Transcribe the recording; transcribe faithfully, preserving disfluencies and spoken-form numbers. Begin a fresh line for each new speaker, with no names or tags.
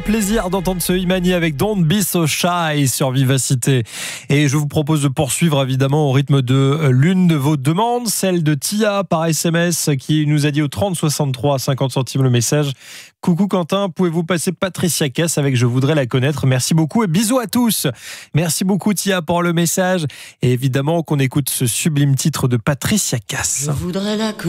plaisir d'entendre ce Imani avec Don't Be So Shy sur Vivacité. Et je vous propose de poursuivre évidemment au rythme de l'une de vos demandes, celle de Tia par S M S qui nous a dit au trente soixante-trois, cinquante centimes le message. Coucou Quentin, pouvez-vous passer Patricia Cass avec Je voudrais la connaître. Merci beaucoup et bisous à tous. Merci beaucoup Tia pour le message. Et évidemment qu'on écoute ce sublime titre de Patricia Cass.
Je voudrais la connaître.